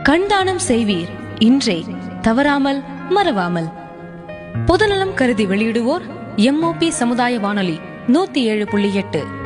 கண்தானம் செய்வீர் இன்றே, தவறாமல் மறவாமல். பொதுநலம் கருதி வெளியிடுவோர் MOP சமுதாய வானொலி 107.8.